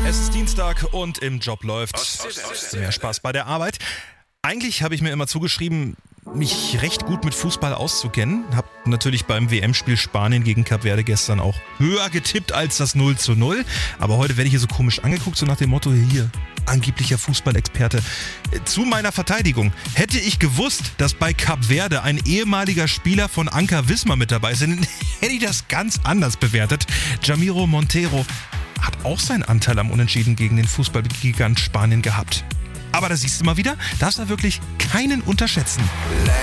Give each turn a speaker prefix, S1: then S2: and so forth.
S1: Es ist Dienstag und im Job läuft's. Mehr Spaß bei der Arbeit. Eigentlich habe ich mir immer zugeschrieben, mich recht gut mit Fußball auszukennen. Hab natürlich beim WM-Spiel Spanien gegen Kap Verde gestern auch höher getippt als das 0:0. Aber heute werde ich hier so komisch angeguckt, so nach dem Motto, hier, angeblicher Fußballexperte. Zu meiner Verteidigung. Hätte ich gewusst, dass bei Kap Verde ein ehemaliger Spieler von Anker Wismar mit dabei ist, dann hätte ich das ganz anders bewertet. Jamiro Monteiro hat auch seinen Anteil am Unentschieden gegen den Fußballgigant Spanien gehabt. Aber da siehst du mal wieder, darfst du wirklich keinen unterschätzen.